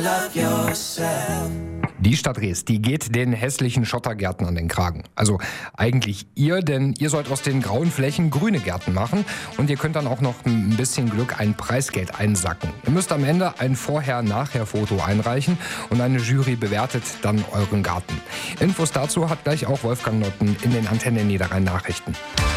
Die Stadt Rees, die geht den hässlichen Schottergärten an den Kragen. Also eigentlich ihr, denn ihr sollt aus den grauen Flächen grüne Gärten machen und ihr könnt dann auch noch ein bisschen Glück ein Preisgeld einsacken. Ihr müsst am Ende ein Vorher-Nachher-Foto einreichen und eine Jury bewertet dann euren Garten. Infos dazu hat gleich auch Wolfgang Notten in den Antenne Niederrhein Nachrichten.